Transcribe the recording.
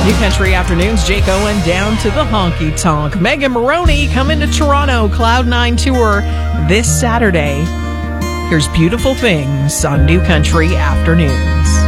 New Country Afternoons, Jake Owen down to the honky tonk. Megan Maroney coming to Toronto Cloud9 Tour this Saturday. Here's Beautiful Things on New Country Afternoons.